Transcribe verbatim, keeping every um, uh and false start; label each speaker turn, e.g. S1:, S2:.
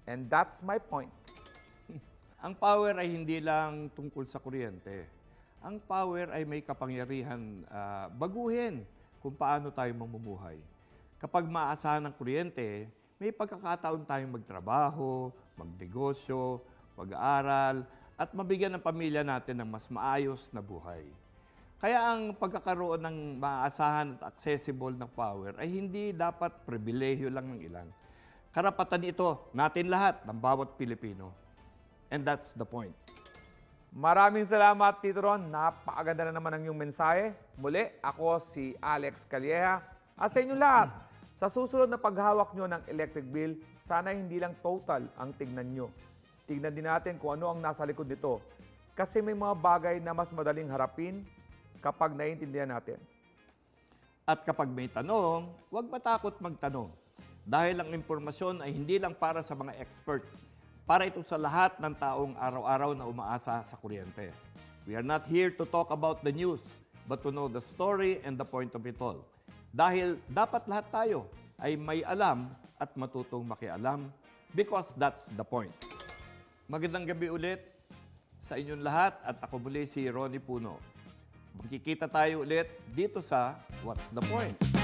S1: And that's my point.
S2: Ang power ay hindi lang tungkol sa kuryente. Ang power ay may kapangyarihan ah, baguhin kung paano tayo mamumuhay. Kapag maasahan ng kuryente, may pagkakataon tayong magtrabaho, magnegosyo, mag-aaral, at mabigyan ng pamilya natin ng mas maayos na buhay. Kaya ang pagkakaroon ng maaasahan at accessible na power ay hindi dapat pribilehyo lang ng ilan. Karapatan ito natin lahat ng bawat Pilipino. And that's the point.
S1: Maraming salamat, Tito Ron. Napakaganda na naman ang iyong mensahe. Muli, ako si Alex Calleja. At sa inyo lahat, sa susunod na paghawak nyo ng electric bill, sana hindi lang total ang tignan nyo. Tignan din natin kung ano ang nasa likod nito. Kasi may mga bagay na mas madaling harapin kapag naiintindihan natin.
S2: At kapag may tanong, huwag matakot magtanong. Dahil ang impormasyon ay hindi lang para sa mga expert, para ito sa lahat ng taong araw-araw na umaasa sa kuryente. We are not here to talk about the news, but to know the story and the point of it all. Dahil dapat lahat tayo ay may alam at matutong makialam because that's the point. Magandang gabi ulit sa inyong lahat at ako muli si Ronnie Puno. Magkikita tayo ulit dito sa What's the Point?